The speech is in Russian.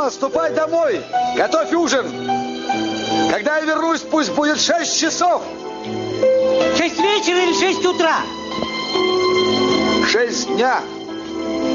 Все, ступай домой. Готовь ужин. Когда я вернусь, пусть будет 6 часов. 6 вечера или 6 утра? 6 дня.